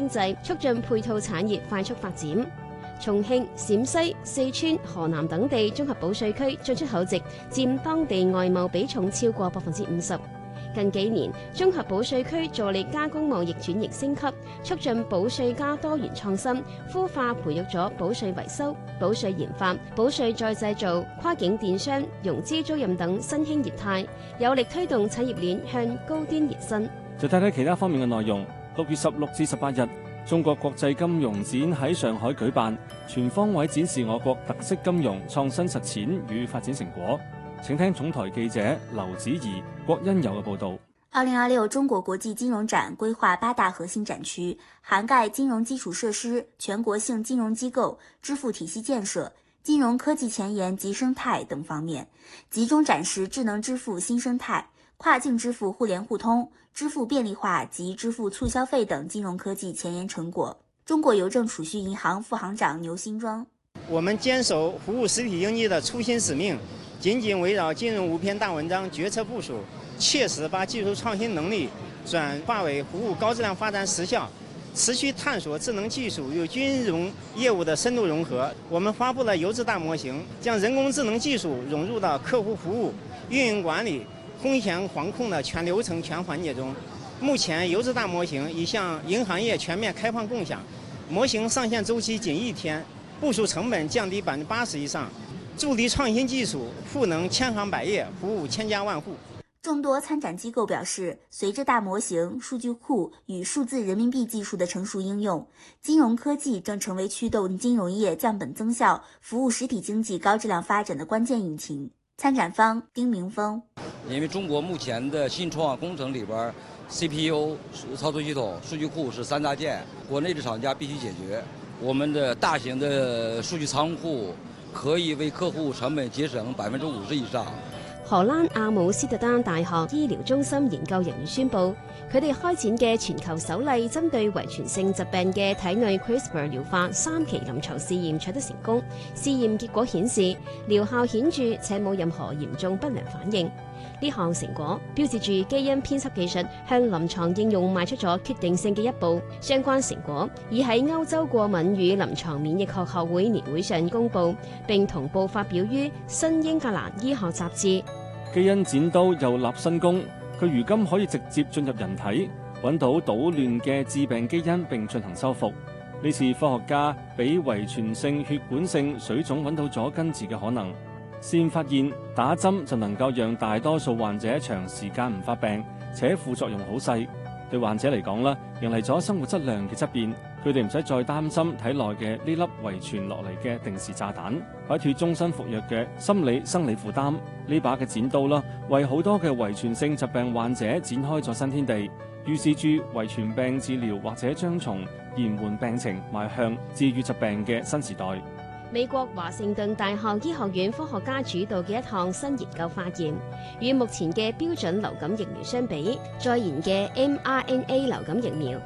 濟，促進配套產業快速發展。重慶、陝西、四川、河南等地綜合保稅區進出口值佔當地外貿比重超過50%。近幾年，綜合保稅區助力加工貿易轉型升級，促進保稅加多元創新，孵化培育咗保稅維修、保稅研發、保稅再製造、跨境電商、融資租賃等新興業態，有力推動產業鏈向高端延伸。 就睇睇其他方面嘅內容。6月16至18日，中國國際金融展喺上海舉辦，全方位展示我國特色金融創新實踐與發展成果。請聽總台記者劉子怡、郭欣友嘅報道。 2026中國國際金融展規劃8大核心展區，涵蓋金融基礎設施、全國性金融機構、支付體系建設、金融科技前沿及生態等方面，集中展示智能支付新生態、跨境支付互聯互通、支付便利化及支付促消費等金融科技前沿成果。中國郵政儲蓄銀行副行長牛新莊： 我們堅守服務實體經濟的初心使命，緊緊圍繞金融5篇大文章決策部署，切實把技術創新能力轉化為服務高質量發展實效，持續探索智能技術與金融業務的深度融合。我們發布了優質大模型，將人工智能技術融入到客戶服務、運營管理、風險防控的全流程、全環節中。目前優質大模型已向銀行業全面開放共享，模型上線週期僅1天，部署成本降低80%以上，助力創新技術賦能千行百業，服務千家萬戶。 眾多參展機構表示，隨着大模型、數據庫與數字人民幣技術的成熟應用，金融科技正成為驅動金融業降本增效、服務實體經濟高質量發展的關鍵引擎。參展方丁明峰： 因為中國目前的新創工程裏邊 CPU、操作系統、數據庫是3大件，國內的廠家必須解決。我們的大型的數據倉庫可以為客戶成本節省50%以上。 荷蘭阿姆斯特丹大學醫療中心研究人員宣布，佢哋開展嘅全球首例針對遺傳性疾病嘅體內 CRISPR 療法3期臨床試驗取得成功。試驗結果顯示，療效顯著且冇任何嚴重不良反應。呢項成果標誌住基因編輯技術向臨床應用邁出咗決定性嘅一步。相關成果已喺歐洲過敏與臨床免疫學學會年會上公佈，並同步發表於《新英格蘭醫學雜誌》。 基因剪刀又立新功，佢如今可以直接進入人體，揾到搗亂嘅致病基因並進行修復。呢次科學家比遺傳性血管性水腫揾到咗根治嘅可能。先發現打針就能夠讓大多數患者長時間唔發病，且副作用好細。對患者嚟講啦，迎嚟咗生活質量嘅質變，佢哋唔使再擔心體內嘅呢粒遺傳落嚟嘅定時炸彈，擺脫終身服藥嘅心理生理負擔。呢把嘅剪刀啦，為好多嘅遺傳性疾病患者展開咗新天地，預示住遺傳病治療或者將從延緩病情邁向治癒疾病嘅新時代。 美國華盛頓大學醫學院科學家主導嘅一項新研究發現，與目前嘅標準流感疫苗相比，在研嘅 mRNA 流感疫苗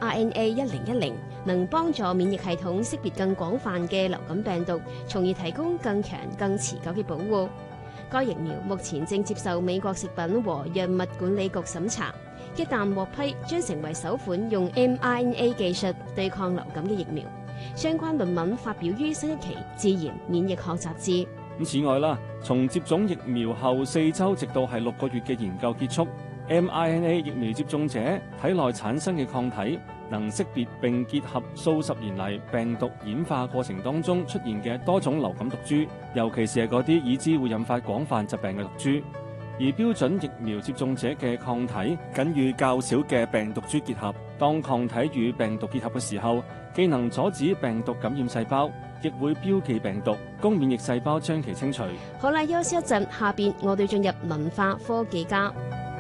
mRNA-1010 能幫助免疫系統識別更廣泛嘅流感病毒，從而提供更強、更持久嘅保護。該疫苗目前正接受美國食品和藥物管理局審查，一旦獲批，將成為首款用 mRNA 技術對抗流感嘅疫苗。相關論文發表於新一期《自然免疫學雜誌》。 此外啦，從接種疫苗後4週直到係6個月嘅研究結束， mRNA 疫苗接種者體內產生嘅抗體能識別並結合數十年嚟病毒演化過程當中出現嘅多種流感毒株，尤其是係嗰啲已知會引發廣泛疾病嘅毒株。而標準疫苗接種者嘅抗體僅與較少嘅病毒株結合，當抗體與病毒結合嘅時候，既能阻止病毒感染細胞，亦會標記病毒，供免疫細胞將其清除。 好啦，休息一陣，下邊我哋進入文化科技家。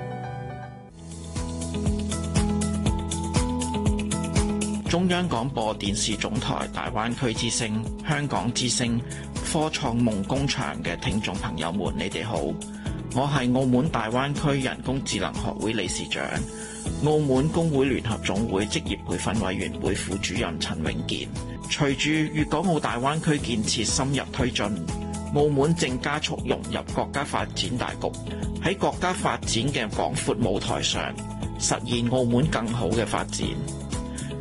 中央廣播電視總台大灣區之聲、香港之聲、科創夢工場嘅聽眾朋友們，你哋好，我係澳門大灣區人工智能學會理事長、澳門工會聯合總會職業培訓委員會副主任陳永健。隨住粵港澳大灣區建設深入推進，澳門正加速融入國家發展大局，喺國家發展嘅廣闊舞台上實現澳門更好嘅發展。